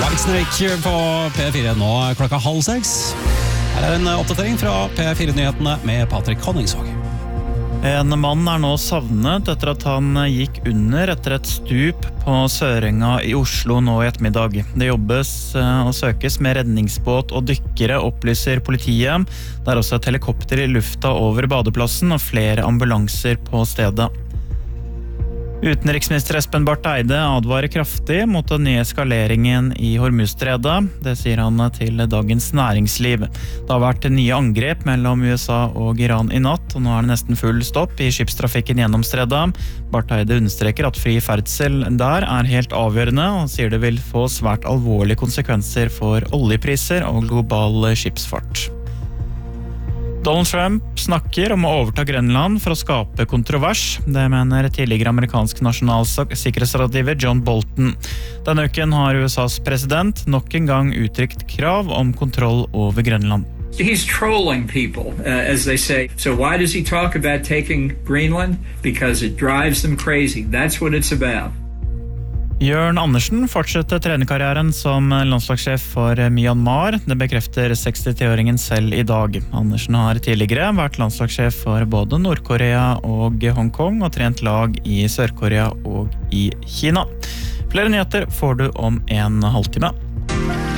Whitesnake på P4 nå klokka 5:30. Her en oppdatering fra P4-nyhetene med Patrick Honningsvåg. En mann nå savnet etter at han gikk under etter et stup på Sørenga i Oslo nå i ettermiddag. Det jobbes og søkes med redningsbåt og dykkere, opplyser politiet. Det også et helikopter i lufta over badeplassen og flere ambulanser på stedet. Utenriksminister Espen Barth Eide advarer kraftig mot den nye eskaleringen i Hormuzstredet. Det sier han til Dagens Næringsliv. Det har vært nye angrep mellom USA og Iran i natt, og nå det nesten full stopp i skipstrafikken gjennom stredet. Barth Eide understreker at fri ferdsel der helt avgjørende, og sier det vil få svært alvorlige konsekvenser for oljepriser og global skipsfart. Donald Trump snakker om å overta Grønland for å skape kontrovers. Det mener tidligere amerikansk nasjonalsikkerhetsrådgiver John Bolton. Denne uken har USAs president nok en gang uttrykt krav om kontroll over Grønland. He's trolling people, as they say. So why does he talk about taking Greenland? Because it drives them crazy. That's what it's about. Jørn Andersen fortsetter trenerkarrieren som landslagssjef for Myanmar. Det bekrefter 63-åringen selv i dag. Andersen har tidligere vært landslagssjef for både Nord-Korea og Hongkong og trent lag i Sør-Korea og i Kina. Flere nyheter får du om en halvtime.